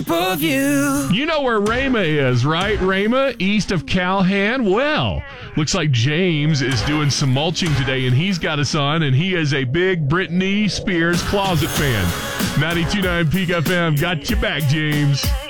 of you. You know where Rama is, right? Rama, east of Calhan. Well, looks like James is doing some mulching today, and he's got a son, and he is a big Britney Spears closet fan. 92.9 Peak FM. Got your back, James.